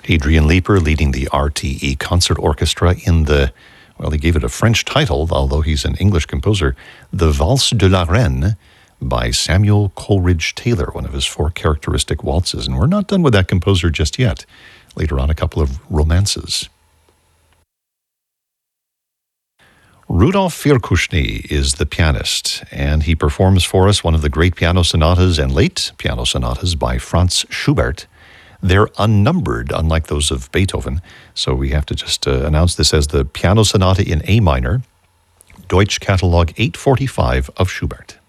Adrian Leeper leading the RTE Concert Orchestra in the, well, he gave it a French title, although he's an English composer, The Valse de la Reine by Samuel Coleridge Taylor, one of his 4 characteristic waltzes. And we're not done with that composer just yet. Later on, a couple of romances. Rudolf Virkushny is the pianist, and he performs for us one of the great piano sonatas and late piano sonatas by Franz Schubert. They're unnumbered, unlike those of Beethoven, so we have to just announce this as the Piano Sonata in A minor, Deutsch Catalog 845 of Schubert.